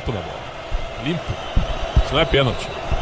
limpo na bola. Limpo. Isso não é pênalti.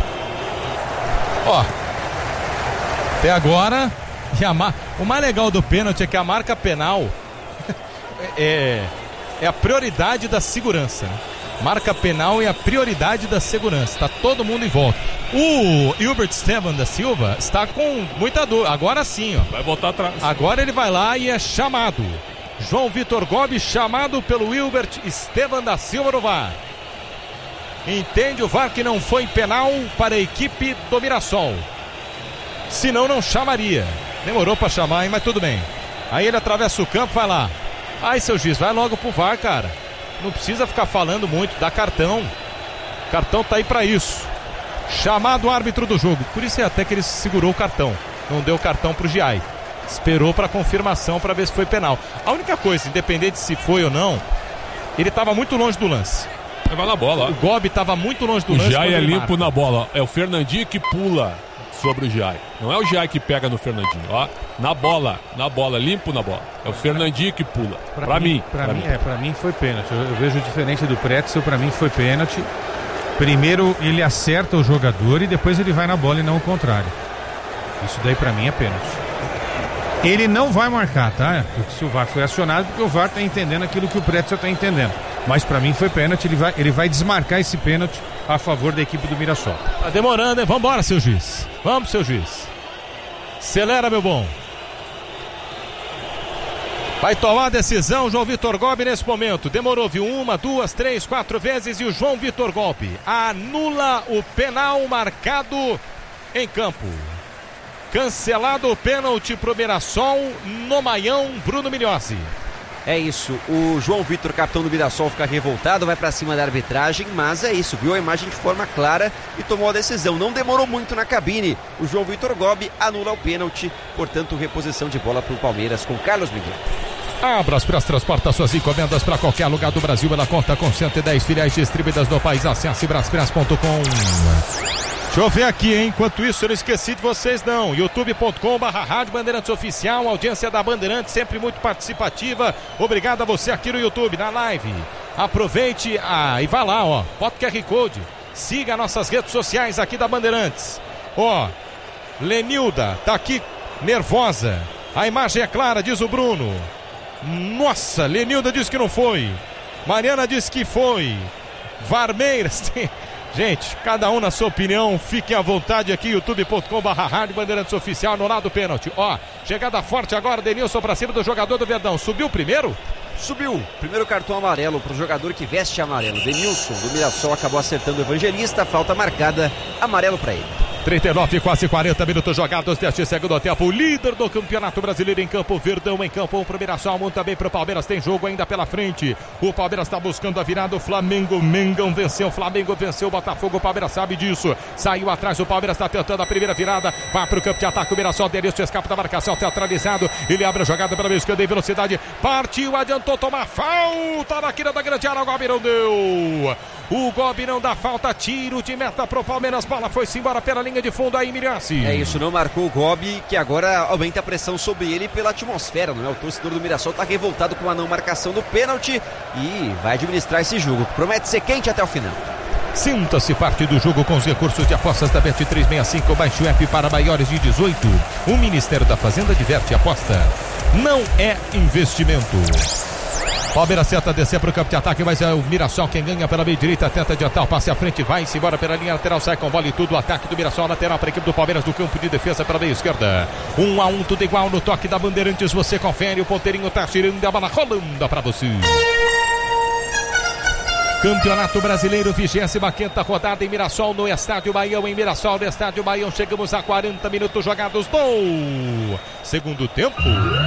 Ó, até agora, o mais legal do pênalti é que a marca penal é a prioridade da segurança, né? Marca penal é a prioridade da segurança. Tá todo mundo em volta. O Hilbert Esteban da Silva está com muita dor. Agora sim, ó. Vai voltar atrás. Agora ele vai lá e é chamado. João Vitor Gobi chamado pelo Hilbert Esteban da Silva no VAR. Entende o VAR que não foi penal para a equipe do Mirassol. Senão não chamaria. Demorou para chamar, hein? Mas tudo bem. Aí ele atravessa o campo, vai lá. Ai, seu juiz, vai logo pro VAR, cara. Não precisa ficar falando muito, dá cartão. O cartão tá aí pra isso. Chamado o árbitro do jogo. Por isso é até que ele segurou o cartão. Não deu o cartão pro Giai. Esperou pra confirmação pra ver se foi penal. A única coisa, independente se foi ou não, ele tava muito longe do lance. Vai na bola. O Gobi tava muito longe do lance. O Giai é limpo na bola. É o Fernandinho que pula sobre o Giai. Não é o Giai que pega no Fernandinho, ó. Na bola, limpo na bola. É o Fernandinho que pula. Pra mim foi pênalti. Eu vejo diferente do Pretzel, pra mim foi pênalti. Primeiro ele acerta o jogador e depois ele vai na bola e não o contrário. Isso daí pra mim é pênalti. Ele não vai marcar, tá? Porque se o VAR foi acionado, porque o VAR tá entendendo aquilo que o Pretzel tá entendendo. Mas pra mim foi pênalti, ele vai desmarcar esse pênalti a favor da equipe do Mirassol. Tá demorando, hein? Vambora, seu juiz. Vamos, seu juiz. Acelera, meu bom. Vai tomar a decisão João Vitor Gobi nesse momento. Demorou, viu? 1, 2, 3, 4 vezes e o João Vitor Gobi anula o penal marcado em campo. Cancelado o pênalti pro Mirassol no Maião, Bruno Migliozzi. É isso, o João Vitor, capitão do Mirassol, fica revoltado, vai pra cima da arbitragem, mas é isso, viu a imagem de forma clara e tomou a decisão. Não demorou muito na cabine, o João Vitor Gobi anula o pênalti, portanto reposição de bola pro Palmeiras com Carlos Miguel. A Braspress transporta suas encomendas para qualquer lugar do Brasil. Ela conta com 110 filiais distribuídas no país. Acesse braspress.com. Deixa eu ver aqui, hein? Enquanto isso, eu não esqueci de vocês, não. youtube.com/Rádio Bandeirantes Oficial. Audiência da Bandeirantes sempre muito participativa. Obrigado a você aqui no YouTube, na live. Aproveite e vá lá, ó. Bota o QR Code. Siga nossas redes sociais aqui da Bandeirantes. Ó, Lenilda tá aqui nervosa. A imagem é clara, diz o Bruno. Nossa, Lenilda disse que não foi. Mariana disse que foi. Varmeiras tem... Gente, cada um na sua opinião, fiquem à vontade aqui, youtube.com/Rádio Bandeirantes Oficial, no lado pênalti. Ó, chegada forte agora, Denilson pra cima do jogador do Verdão. Subiu primeiro? Subiu. Primeiro cartão amarelo pro jogador que veste amarelo. Denilson do Mirassol acabou acertando o Evangelista, falta marcada, amarelo pra ele. 39, quase 40 minutos jogados deste segundo tempo. O líder do Campeonato Brasileiro em campo, Verdão em campo, pro Mirassol, muito bem pro Palmeiras, tem jogo ainda pela frente. O Palmeiras está buscando a virada, o Flamengo, Mengão venceu, o Flamengo venceu o Botafogo, o Palmeiras sabe disso. Saiu atrás, o Palmeiras está tentando a primeira virada, vai pro campo de ataque, o Mirassol, Denilson escapa da marcação, teatralizado, ele abre a jogada pela meia esquerda em velocidade, partiu, adiantou, tomar falta na quina da grande área, o Gobi não deu. O Gobi não dá falta, tiro de meta pro Palmeiras, bola foi-se embora pela linha de fundo aí, Migliozzi. É isso, não marcou o Gobi, que agora aumenta a pressão sobre ele pela atmosfera, não é? O torcedor do Mirassol tá revoltado com a não marcação do pênalti e vai administrar esse jogo, que promete ser quente até o final. Sinta-se parte do jogo com os recursos de apostas da Bet365, baixe o app para maiores de 18. O Ministério da Fazenda diverte a aposta. Não é investimento. Palmeiras tenta descer para o campo de ataque, mas é o Mirassol quem ganha pela meia direita, tenta adiantar o passe à frente, vai-se embora pela linha lateral, sai com bola e tudo, o ataque do Mirassol, lateral para a equipe do Palmeiras do campo de defesa pela meia esquerda. 1-1, tudo igual no toque da Bandeirantes, você confere, o ponteirinho tá tirando a bola rolando para você. Campeonato Brasileiro, 25ª rodada em Mirassol, no Estádio Baião, em Mirassol, no Estádio Baião, chegamos a 40 minutos jogados no segundo tempo.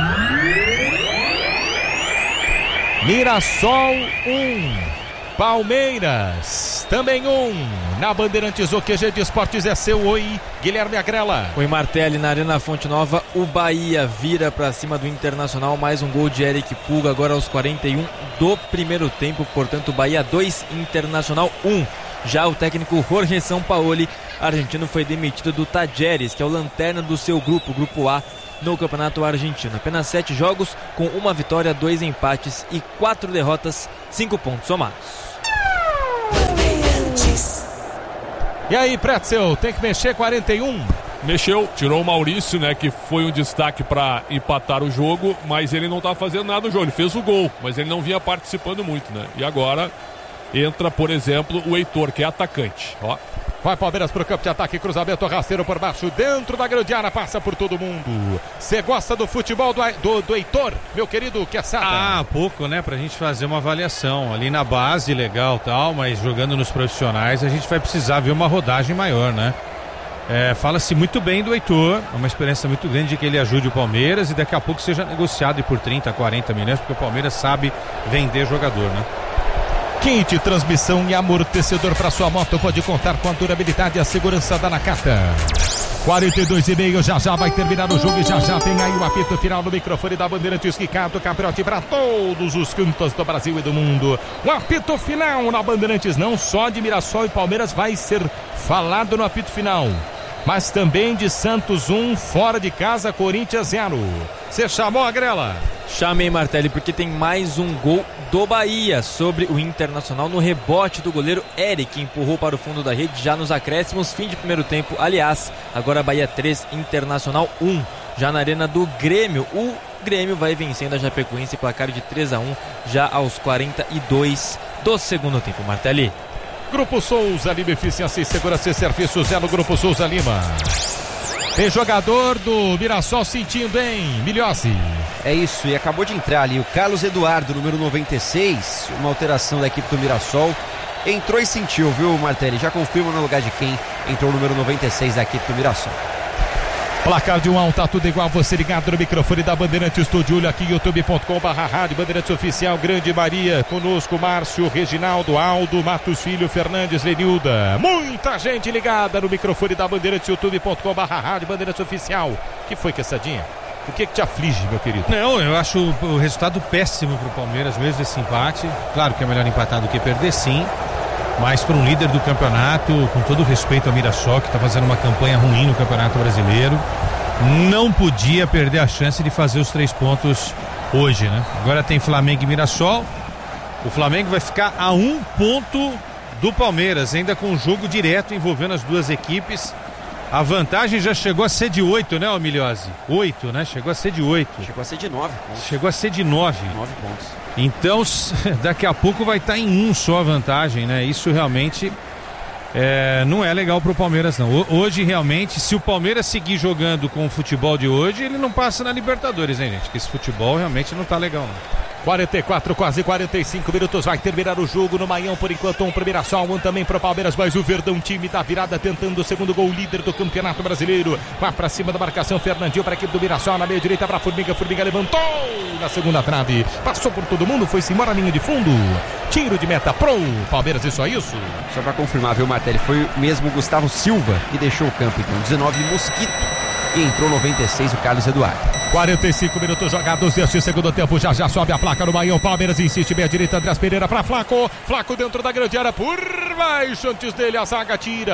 Mirassol 1, Palmeiras também 1. Na Bandeirantes, o QG de Esportes é seu. Oi, Guilherme Agrela. Oi, Martelli, na Arena Fonte Nova, o Bahia vira para cima do Internacional, mais um gol de Eric Pulga, agora aos 41 do primeiro tempo, portanto Bahia 2, Internacional 1. Já o técnico Jorge Sampaoli, argentino, foi demitido do Tajeres, que é o lanterna do seu grupo A, no Campeonato Argentino. Apenas 7 jogos, com 1 vitória, 2 empates e 4 derrotas, 5 pontos somados. E aí, Pretzel, tem que mexer 41? Mexeu, tirou o Maurício, né, que foi um destaque para empatar o jogo, mas ele não tá fazendo nada no jogo, ele fez o gol, mas ele não vinha participando muito, né? E agora entra, por exemplo, o Heitor, que é atacante, ó. Vai Palmeiras pro campo de ataque, cruzamento rasteiro por baixo, dentro da grande área, passa por todo mundo. Você gosta do futebol do Heitor, meu querido Quesada? Pouco, né, pra gente fazer uma avaliação. Ali na base, legal tal, mas jogando nos profissionais, a gente vai precisar ver uma rodagem maior, né? Fala-se muito bem do Heitor, é uma experiência muito grande de que ele ajude o Palmeiras e daqui a pouco seja negociado por 30, 40 milhões, porque o Palmeiras sabe vender jogador, né? Kit, transmissão e amortecedor para sua moto, pode contar com a durabilidade e a segurança da Nakata. 42,5, já vai terminar o jogo e já tem aí o apito final no microfone da Bandeirantes, Ricardo Capriotti para todos os cantos do Brasil e do mundo. O apito final na Bandeirantes, não só de Mirassol e Palmeiras vai ser falado no apito final, mas também de Santos 1, fora de casa, Corinthians 0. Você chamou a Grela? Chamei, Martelli, porque tem mais um gol do Bahia sobre o Internacional no rebote do goleiro Eric, que empurrou para o fundo da rede já nos acréscimos, fim de primeiro tempo. Aliás, agora Bahia 3, Internacional 1, já na arena do Grêmio. O Grêmio vai vencendo a Chapecoense, placar de 3-1, já aos 42 do segundo tempo, Martelli. Grupo Souza Lima, eficiência e segurança e serviços é no Grupo Souza Lima. Tem jogador do Mirassol sentindo, hein, Milhossi? É isso, e acabou de entrar ali o Carlos Eduardo, número 96, uma alteração da equipe do Mirassol. Entrou e sentiu, viu, Martelli? Já confirma no lugar de quem entrou o número 96 da equipe do Mirassol. Placar de 1-1, tá tudo igual, você ligado no microfone da Bandeirantes Estúdio, aqui youtube.com/rádio Bandeirantes Oficial, Grande Maria, conosco Márcio, Reginaldo, Aldo, Matos Filho, Fernandes, Lenilda, muita gente ligada no microfone da Bandeirantes, youtube.com/rádio Bandeirantes Oficial. Que foi, Quessadinha? O que te aflige, meu querido? Não, eu acho o resultado péssimo pro Palmeiras, mesmo esse empate. Claro que é melhor empatar do que perder, sim. Mas para um líder do campeonato, com todo respeito ao Mirassol, que está fazendo uma campanha ruim no Campeonato Brasileiro, não podia perder a chance de fazer os 3 pontos hoje, né? Agora tem Flamengo e Mirassol. O Flamengo vai ficar a 1 ponto do Palmeiras, ainda com um jogo direto envolvendo as duas equipes. A vantagem já chegou a ser de 8, né, Milhose? 8, né? Chegou a ser de 8. Chegou a ser de 9 pontos. Chegou a ser de 9. 9 pontos. Então, daqui a pouco vai estar em 1 só a vantagem, né? Isso realmente não é legal pro Palmeiras, não. Hoje, realmente, se o Palmeiras seguir jogando com o futebol de hoje, ele não passa na Libertadores, hein, gente? Porque esse futebol realmente não tá legal, não. 44, quase 45 minutos, vai terminar o jogo no Maião, por enquanto 1 pro Mirassol, 1 também pro Palmeiras, mas o Verdão, time da virada, tentando o segundo gol, líder do Campeonato Brasileiro, vai pra cima da marcação, Fernandinho pra equipe do Mirassol, na meia direita pra Formiga, Formiga levantou na segunda trave, passou por todo mundo, foi-se embora a linha de fundo, tiro de meta pro Palmeiras, e só isso? Só pra confirmar, viu, Martelli, foi mesmo o Gustavo Silva que deixou o campo, então, 19 Mosquito, e entrou 96 o Carlos Eduardo. 45 minutos jogados deste segundo tempo, já sobe a placa no Maião, Palmeiras insiste, meia direita, Andrés Pereira pra Flaco, Flaco dentro da grande área, por baixo, antes dele a zaga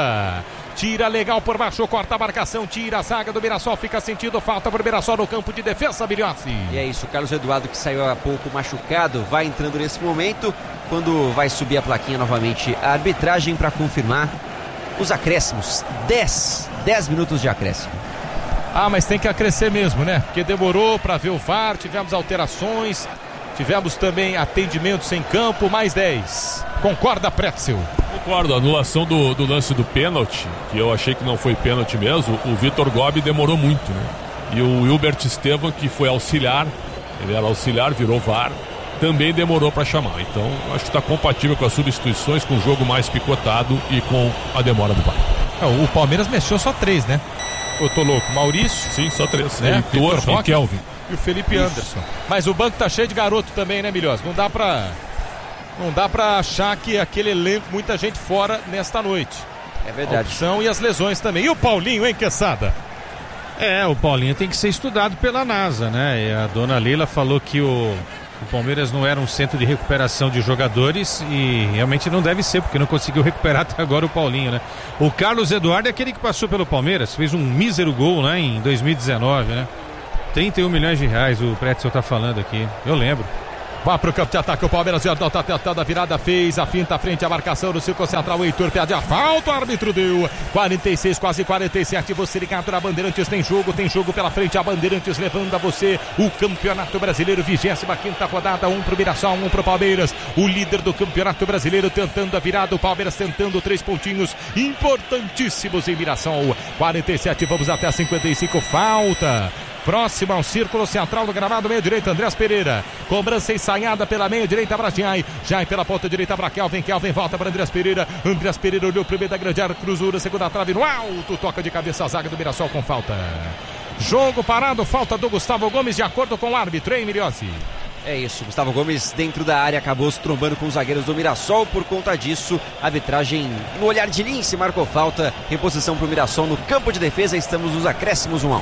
tira legal por baixo, corta a marcação, tira a zaga do Mirassol, fica sentindo falta pro Mirassol no campo de defesa, Milhossi. E é isso, o Carlos Eduardo, que saiu há pouco machucado, vai entrando nesse momento, quando vai subir a plaquinha novamente a arbitragem para confirmar os acréscimos, 10 minutos de acréscimo. Mas tem que acrescer mesmo, né? Porque demorou para ver o VAR, tivemos alterações, tivemos também atendimentos em campo, mais 10. Concorda, Pretzel? Concordo, a anulação do lance do pênalti, que eu achei que não foi pênalti mesmo, o Vitor Gobi demorou muito, né? E o Wilbert Estevam, que foi auxiliar, ele era auxiliar, virou VAR, também demorou para chamar. Então, acho que está compatível com as substituições, com o jogo mais picotado e com a demora do VAR. O Palmeiras mexeu só 3, né? Eu tô louco, Maurício? Sim, só 3, né? Heitor e Kelvin. E o Felipe Anderson. Mas o banco tá cheio de garoto também, né, Milhós? Não dá pra achar que aquele elenco, muita gente fora nesta noite. É verdade. A opção e as lesões também. E o Paulinho, hein, Quesada? O Paulinho tem que ser estudado pela NASA, né? E a dona Leila falou que o Palmeiras não era um centro de recuperação de jogadores e realmente não deve ser, porque não conseguiu recuperar até agora o Paulinho, né? O Carlos Eduardo é aquele que passou pelo Palmeiras, fez um mísero gol, né, em 2019, né? 31 milhões de reais, o Pretzel tá falando aqui, eu lembro. Vai pro campo de ataque o Palmeiras, Jordão tá tentando a virada, fez a finta, frente à marcação no círculo central, o Heitor pede a falta, o árbitro deu 46, quase 47, você ligado na Bandeirantes, tem jogo pela frente, a Bandeirantes levando a você o Campeonato Brasileiro, 25ª rodada, 1 pro Mirassol, 1 pro Palmeiras, o líder do Campeonato Brasileiro tentando a virada, o Palmeiras tentando 3 pontinhos importantíssimos em Mirassol, 47, vamos até 55, falta. Próximo ao círculo central do gramado, meia direita, Andrés Pereira. Cobrança ensaiada pela meia direita para Jai. Jai pela ponta direita para Kelvin. Kelvin volta para Andrés Pereira. Andrés Pereira olhou primeiro da grande área, cruzou na segunda trave no alto. Toca de cabeça a zaga do Mirassol com falta. Jogo parado, falta do Gustavo Gomes de acordo com o árbitro, hein, Miliossi? É isso, Gustavo Gomes dentro da área acabou se trombando com os zagueiros do Mirassol. Por conta disso, a arbitragem no olhar de lince marcou falta. Reposição para o Mirassol no campo de defesa. Estamos nos acréscimos 1-1.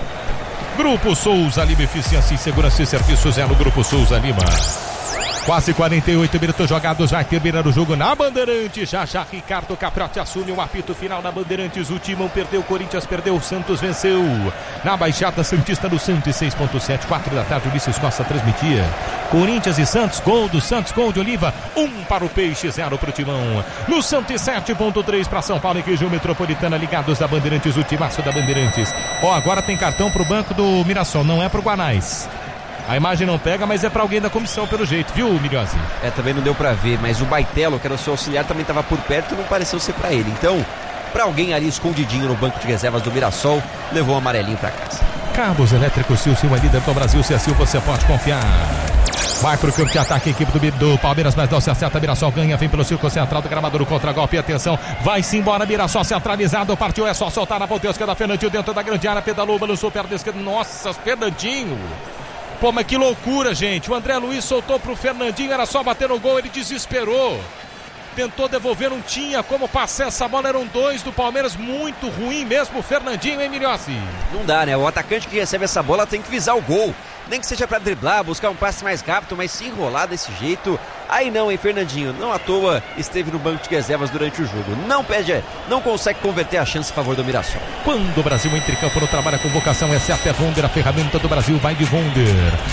Grupo Souza Lima, eficiência e segurança e serviços é no Grupo Souza Lima. Quase 48 minutos jogados, vai terminar o jogo na Bandeirantes. Já Ricardo Caprotti assume o apito final na Bandeirantes. O Timão perdeu, o Corinthians perdeu, o Santos venceu. Na Baixada Santista do Santos, 6.7, 4 da tarde, Ulisses Costa transmitia. Corinthians e Santos, gol do Santos, gol de Oliva, 1 para o Peixe, 0 para o Timão. No 107.3 para São Paulo e região metropolitana, ligados da Bandeirantes, o timaço da Bandeirantes. Agora tem cartão pro banco do Mirassol, não é pro Guanais. A imagem não pega, mas é pra alguém da comissão pelo jeito, viu, Milhose? Também não deu pra ver, mas o Baitelo, que era o seu auxiliar, também tava por perto e não pareceu ser pra ele. Então, pra alguém ali escondidinho no banco de reservas do Mirassol, levou um amarelinho pra casa. Cabos Elétricos Silva, líder do Brasil, se assim você pode confiar. Vai pro campo de ataque, a equipe do Palmeiras, mas não se acerta, Mirassol ganha, vem pelo círculo central do gramado, contra-golpe, atenção, vai-se embora, Mirassol centralizado, partiu, é só soltar na ponta esquerda, Fernandinho dentro da grande área, pedalou, balançou perto da esquerda, nossa, Fernandinho! Pô, mas que loucura, gente. O André Luiz soltou pro Fernandinho, era só bater no gol, ele desesperou. Tentou devolver, não tinha como passar essa bola, eram 2 do Palmeiras, muito ruim mesmo o Fernandinho, hein, Milhossi? Não dá, né? O atacante que recebe essa bola tem que visar o gol. Nem que seja pra driblar, buscar um passe mais rápido, mas se enrolar desse jeito, aí não, hein, Fernandinho? Não à toa esteve no banco de reservas durante o jogo. Não consegue converter a chance a favor do Mirassol. Quando o Brasil entra em campo, não trabalha a convocação, exceto é Wonder, a ferramenta do Brasil vai de Wonder.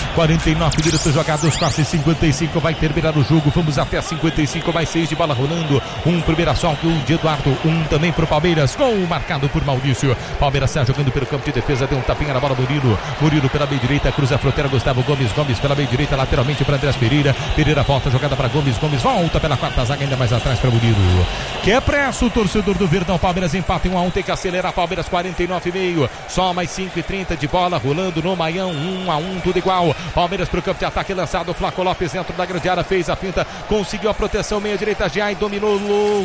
49 minutos jogados, quase 55, vai terminar o jogo, vamos até 55, mais 6 de bola rolando. 1 pro Mirassol, 1 de Eduardo, 1 também pro Palmeiras, gol marcado por Maurício. Palmeiras sai jogando pelo campo de defesa, deu um tapinha na bola, Murilo pela meia direita, cruza a fronteira, Gustavo Gomes pela meia direita, lateralmente para Andrés Pereira volta, jogada para Gomes volta pela quarta zaga, ainda mais atrás para Murilo. Que é pressa o torcedor do Verdão, Palmeiras empata em 1-1, tem que acelerar, Palmeiras 49,5, só mais 5:30 de bola rolando no Maião, 1-1, tudo igual. Palmeiras pro campo de ataque, lançado, Flaco Lopes dentro da grande área, fez a finta, conseguiu a proteção, meia direita, Jai dominou,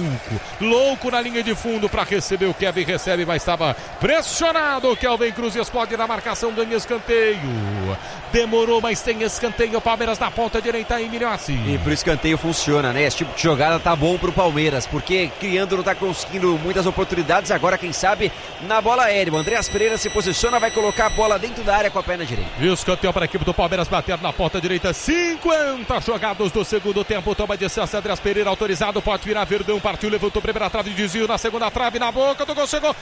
louco na linha de fundo para receber, o Kevin recebe, mas estava pressionado, o Kelvin Cruz explode na marcação, ganha escanteio. Demorou, mas tem escanteio, Palmeiras na ponta direita aí, Milhossi. E pro escanteio funciona, né? Esse tipo de jogada tá bom pro Palmeiras, porque criando não tá conseguindo muitas oportunidades, agora quem sabe na bola aérea. O Andrés Pereira se posiciona, vai colocar a bola dentro da área com a perna direita. E o escanteio para a equipe do Palmeiras bater na ponta direita, 50 jogados do segundo tempo, toma de distância, Andrés Pereira autorizado, pode virar, Verdão partiu, levantou primeira trave, desvio na segunda trave, na boca do gol, chegou,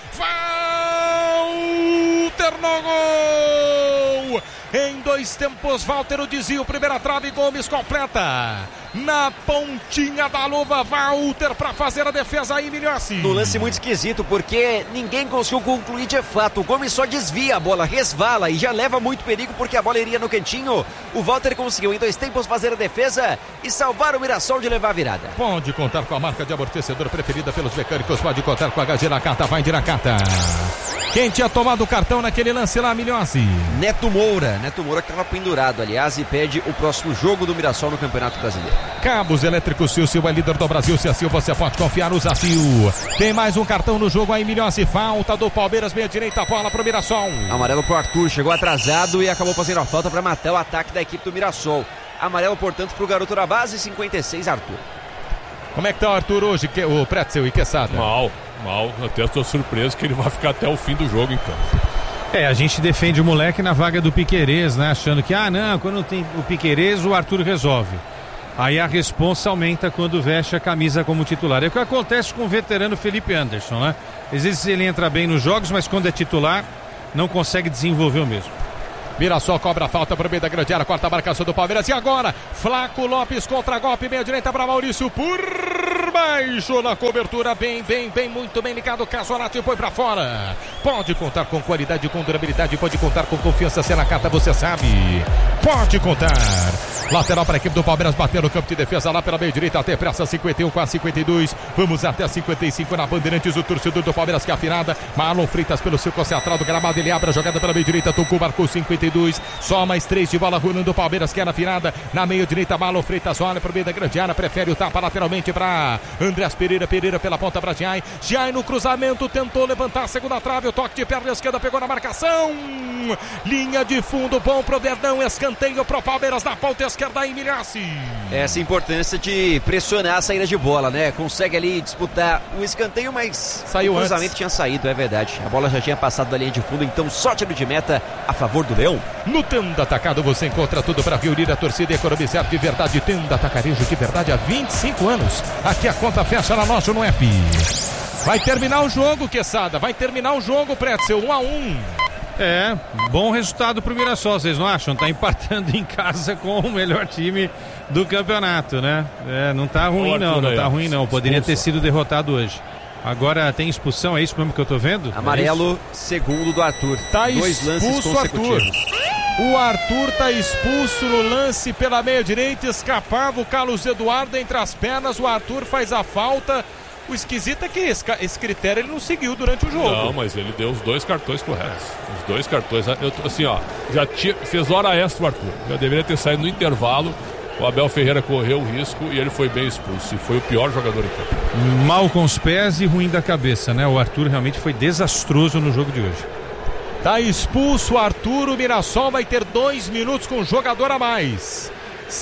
Walter no gol! Em 2 tempos, Walter o desvio, primeira trave, Gomes completa. Na pontinha da luva, Walter para fazer a defesa aí, Milhossi. No lance muito esquisito, porque ninguém conseguiu concluir de fato. O Gomes só desvia a bola, resvala e já leva muito perigo porque a bola iria no cantinho. O Walter conseguiu em 2 tempos fazer a defesa e salvar o Mirassol de levar a virada. Pode contar com a marca de amortecedor preferida pelos mecânicos, pode contar com a HG Nakata, vai de Nakata. Quem tinha tomado o cartão naquele lance lá, Milhossi? Neto Moura que estava pendurado, aliás, e pede o próximo jogo do Mirassol no Campeonato Brasileiro. Cabos Elétricos Silva, líder do Brasil, se assim você pode confiar no Zacio. Tem mais um cartão no jogo aí, Milhossi, falta do Palmeiras, meia direita, bola pro Mirassol. Amarelo pro Arthur, chegou atrasado e acabou fazendo a falta para matar o ataque da equipe do Mirassol. Amarelo, portanto, pro garoto da base, 56, Arthur. Como é que tá o Arthur hoje, o Pretzel e Quesada? Mal, até estou surpreso que ele vai ficar até o fim do jogo, então. A gente defende o moleque na vaga do Piquerez, né? Achando que, quando tem o Piquerez, o Arthur resolve. Aí a responsa aumenta quando veste a camisa como titular. É o que acontece com o veterano Felipe Anderson, né? Às vezes ele entra bem nos jogos, mas quando é titular, não consegue desenvolver o mesmo. Mirassol cobra a falta pro meio da grande área, quarta marcação do Palmeiras. E agora, Flaco Lopes contra golpe, meia direita para Maurício por baixo na cobertura, bem, muito bem ligado. Casolati foi para fora. Pode contar com qualidade, com durabilidade, pode contar com confiança. Se é na carta, você sabe. Pode contar. Lateral para a equipe do Palmeiras, bateu no campo de defesa lá pela meia direita, até pressa 51, quase 52. Vamos até 55 na Bandeirantes. O torcedor do Palmeiras que é afinada. Marlon Freitas pelo círculo central do gramado, ele abre a jogada pela meia direita. Tocou, marcou 52. Só mais 3 de bola rolando. O Palmeiras que é na afinada. Na meia direita, Marlon Freitas olha para o meio da grande área, prefere o tapa lateralmente para Andreas Pereira pela ponta para Giai. Giai no cruzamento, tentou levantar a segunda trave. O toque de perna esquerda, pegou na marcação. Linha de fundo, bom pro Verdão. Escanteio pro Palmeiras na ponta esquerda, Emiliassi. Essa importância de pressionar a saída de bola, né? Consegue ali disputar o escanteio, mas saiu o cruzamento antes. Tinha saído, é verdade. A bola já tinha passado da linha de fundo, então só tiro de meta a favor do Leão. No Tenda Atacado você encontra tudo para reunir a torcida e economizar de verdade. Tenda Atacarejo de verdade há 25 anos. Aqui a conta fecha na loja no app. Vai terminar o jogo, Quesada. Vai terminar o jogo, Pretzel, 1-1. É, bom resultado pro Mirassol, vocês não acham? Tá empatando em casa com o melhor time do campeonato, né? É, não tá ruim não tá ruim não. Poderia ter sido derrotado hoje. Agora tem expulsão, é isso mesmo que eu tô vendo? Amarelo, segundo do Arthur. Tá 2 lances consecutivos. O Arthur tá expulso no lance pela meia direita, escapava o Carlos Eduardo entre as pernas, o Arthur faz a falta. O esquisito é que esse critério ele não seguiu durante o jogo. Não, mas ele deu os 2 cartões corretos. Os 2 cartões. Assim, ó, fez hora extra o Arthur. Já deveria ter saído no intervalo. O Abel Ferreira correu o risco e ele foi bem expulso. E foi o pior jogador em campo. Mal com os pés e ruim da cabeça, né? O Arthur realmente foi desastroso no jogo de hoje. Tá expulso o Arthur. O Mirassol vai ter 2 minutos com jogador a mais.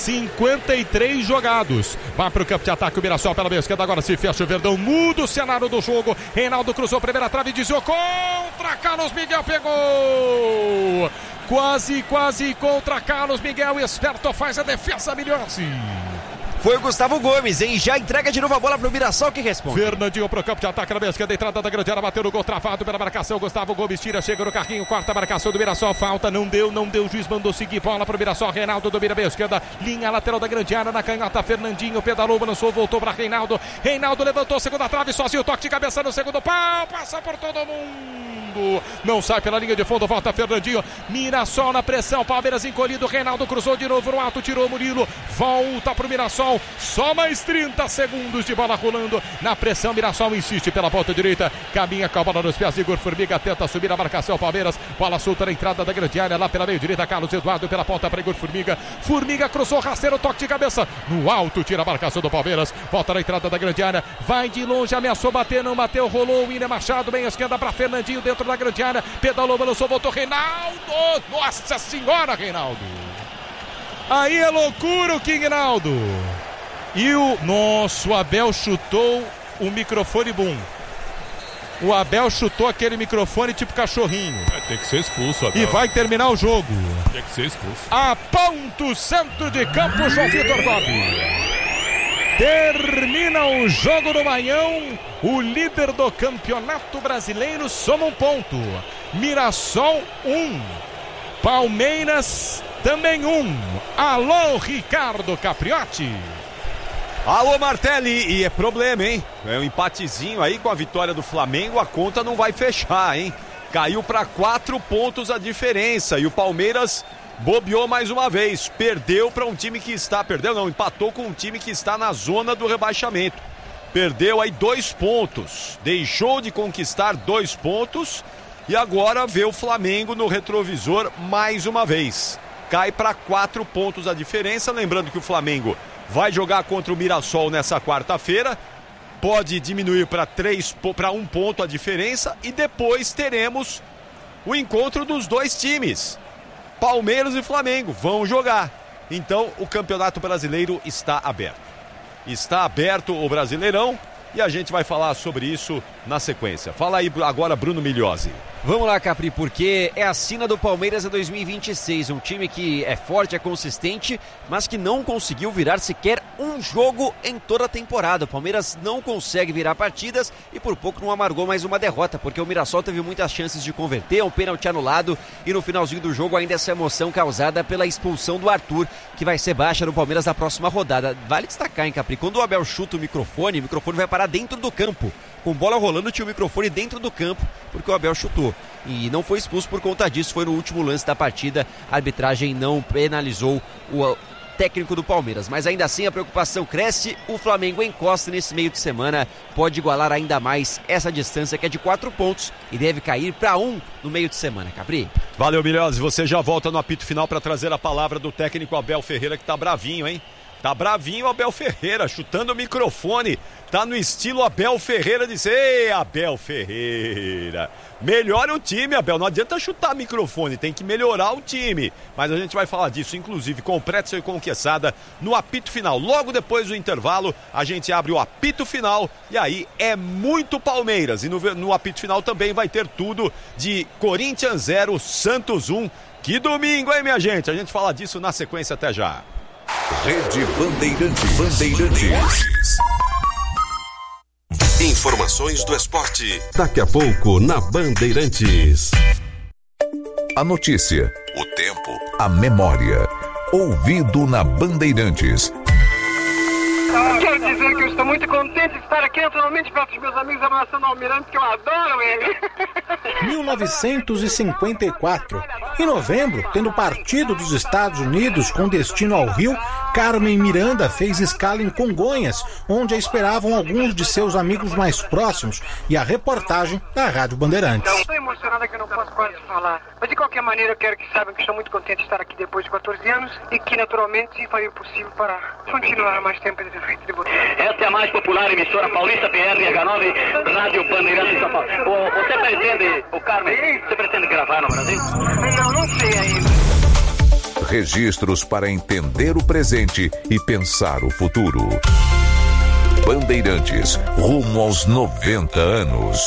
53 jogados. Vai para o campo de ataque o Mirassol pela meia esquerda. Agora se fecha o Verdão. Muda o cenário do jogo. Reinaldo cruzou a primeira trave. Desviou contra Carlos Miguel. Pegou. Quase contra Carlos Miguel. Esperto faz a defesa, Milhões. Foi o Gustavo Gomes, hein? Já entrega de novo a bola pro Mirassol, que responde. Fernandinho pro campo de ataque na meia esquerda, entrada da grande área, bateu no gol, travado pela marcação. Gustavo Gomes tira, chega no carrinho, quarta marcação do Mirassol, falta, não deu. O juiz mandou seguir, bola pro Mirassol. Reinaldo domina a meia esquerda, linha lateral da grande área, na canhota. Fernandinho pedalou, balançou, voltou pra Reinaldo. Reinaldo levantou, segunda trave, sozinho, toque de cabeça no segundo pau, passa por todo mundo. Não sai pela linha de fundo, volta Fernandinho. Mirassol na pressão, Palmeiras encolhido. Reinaldo cruzou de novo no alto, tirou Murilo, volta pro Mirassol. Só mais 30 segundos de bola rolando na pressão. Mirassol insiste pela ponta direita, caminha com a bola nos pés. Igor Formiga tenta subir a marcação. Palmeiras, bola solta na entrada da grande área, lá pela meio direita. Carlos Eduardo pela ponta para Igor Formiga. Formiga cruzou, rasteiro, toque de cabeça no alto, tira a marcação do Palmeiras. Volta na entrada da grande área, vai de longe, ameaçou bater, não bateu, rolou. O William Machado, bem à esquerda para Fernandinho dentro da grande área, pedalou, balançou, voltou Reinaldo. Nossa senhora, Reinaldo. Aí é loucura o King Naldo. E o nosso Abel chutou o microfone boom. O Abel chutou aquele microfone tipo cachorrinho. Tem que ser expulso, Abel. E vai terminar o jogo. Tem que ser expulso. A ponto centro de campo, João Vitor Gobi. Termina o jogo do Maranhão. O líder do Campeonato Brasileiro soma 1 ponto. Mirassol 1. Palmeiras também 1. Alô, Ricardo Capriotti. Alô, Martelli, e é problema, hein? É um empatezinho aí com a vitória do Flamengo, a conta não vai fechar, hein? Caiu para 4 pontos a diferença e o Palmeiras bobeou mais uma vez. Perdeu para um time que está... empatou com um time que está na zona do rebaixamento. Perdeu aí 2 pontos, deixou de conquistar 2 pontos e agora vê o Flamengo no retrovisor mais uma vez. Cai para 4 pontos a diferença, lembrando que o Flamengo vai jogar contra o Mirassol nessa quarta-feira. Pode diminuir para 1 ponto a diferença. E depois teremos o encontro dos 2 times. Palmeiras e Flamengo vão jogar. Então o Campeonato Brasileiro está aberto. Está aberto o Brasileirão. E a gente vai falar sobre isso na sequência. Fala aí agora, Bruno Migliozzi. Vamos lá, Capri, porque é a sina do Palmeiras em 2026, um time que é forte, é consistente, mas que não conseguiu virar sequer um jogo em toda a temporada. O Palmeiras não consegue virar partidas e por pouco não amargou mais uma derrota, porque o Mirassol teve muitas chances de converter, um pênalti anulado e no finalzinho do jogo ainda essa emoção causada pela expulsão do Arthur, que vai ser baixa no Palmeiras na próxima rodada. Vale destacar, hein, Capri, quando o Abel chuta o microfone vai parar dentro do campo. Com bola rolando, tinha o microfone dentro do campo, porque o Abel chutou. E não foi expulso por conta disso, foi no último lance da partida. A arbitragem não penalizou o técnico do Palmeiras. Mas ainda assim a preocupação cresce, o Flamengo encosta nesse meio de semana, pode igualar ainda mais essa distância que é de 4 pontos e deve cair para 1 no meio de semana, Capri. Valeu, Milhões, você já volta no apito final para trazer a palavra do técnico Abel Ferreira, que tá bravinho, hein? Tá bravinho o Abel Ferreira, chutando o microfone. Tá no estilo Abel Ferreira, disse: ei, Abel Ferreira, melhora o time, Abel. Não adianta chutar microfone, tem que melhorar o time. Mas a gente vai falar disso, inclusive, com o Pretzel e com o Quesada, no apito final. Logo depois do intervalo, a gente abre o apito final e aí é muito Palmeiras. E no apito final também vai ter tudo de Corinthians 0, Santos 1. Que domingo, hein, minha gente? A gente fala disso na sequência, até já. Rede Bandeirantes. Informações do esporte. Daqui a pouco na Bandeirantes. A notícia, o tempo, a memória. Ouvido na Bandeirantes. Quero dizer que eu estou muito contente de estar aqui naturalmente perto dos meus amigos abraçando o Almirante, que eu adoro ele. 1954. Em novembro, tendo partido dos Estados Unidos com destino ao Rio, Carmen Miranda fez escala em Congonhas, onde a esperavam alguns de seus amigos mais próximos, e a reportagem da Rádio Bandeirantes. Estou emocionada que eu não posso quase falar. Mas de qualquer maneira eu quero que saibam que estou muito contente de estar aqui depois de 14 anos e que naturalmente farei o possível para continuar mais tempo de frente de você. Esta é a mais popular emissora paulista, PRH9, Rádio Bandeirantes de São Paulo. Você pretende, o Carmen, você pretende gravar no Brasil? Não sei ainda. Registros para entender o presente e pensar o futuro. Bandeirantes, rumo aos 90 anos.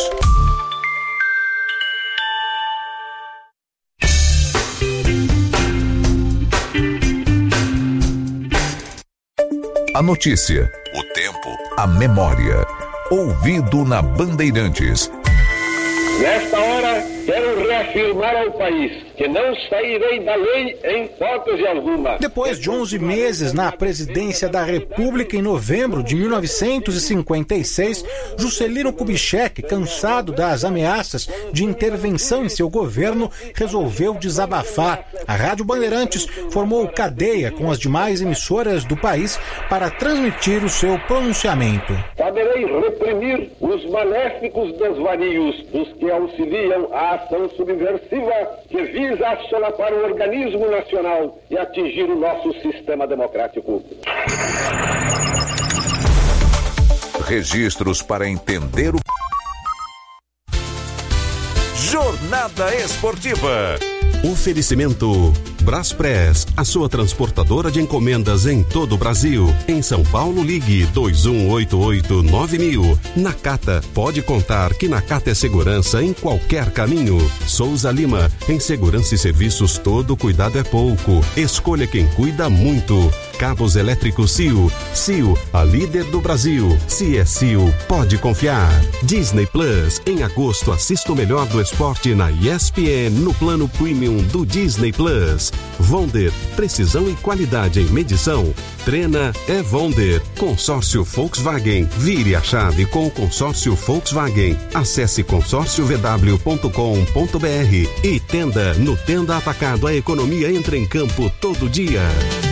A notícia, o tempo, a memória. Ouvido na Bandeirantes. Nesta hora, quero reafirmar ao país que não sairei da lei em hipótese alguma. Depois de 11 meses na presidência da República, em novembro de 1956, Juscelino Kubitschek, cansado das ameaças de intervenção em seu governo, resolveu desabafar. A Rádio Bandeirantes formou cadeia com as demais emissoras do país para transmitir o seu pronunciamento. Saberei reprimir os maléficos desvarios dos que auxiliam a ação subversiva que visa assolapar o organismo nacional e atingir o nosso sistema democrático. Registros para entender o... Jornada Esportiva. Oferecimento Braspress, a sua transportadora de encomendas em todo o Brasil. Em São Paulo, ligue 2188-9000. Nakata, pode contar que Nakata é segurança em qualquer caminho. Souza Lima, em segurança e serviços todo cuidado é pouco. Escolha quem cuida muito. Cabos elétricos CIO. CIO, a líder do Brasil. Se é CIO, pode confiar. Disney Plus, em agosto assista o melhor do esporte na ESPN no plano Premium do Disney Plus. Vonder, precisão e qualidade em medição. Treina é Vonder. Consórcio Volkswagen. Vire a chave com o consórcio Volkswagen. Acesse consórciovw.com.br e Tenda. No Tenda Atacado, a economia entra em campo todo dia.